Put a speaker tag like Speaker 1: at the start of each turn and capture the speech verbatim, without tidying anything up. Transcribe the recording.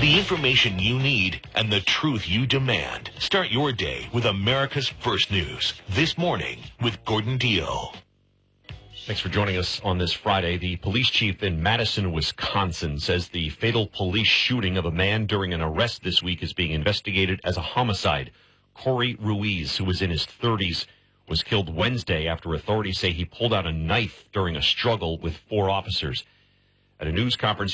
Speaker 1: The information you need and the truth you demand. Start your day with America's First News. This morning with Gordon Deal.
Speaker 2: Thanks for joining us on this Friday. The police chief in Madison, Wisconsin, says the fatal police shooting of a man during an arrest this week is being investigated as a homicide. Corey Ruiz, who was in his thirties, was killed Wednesday after authorities say he pulled out a knife during a struggle with four officers. At a news conference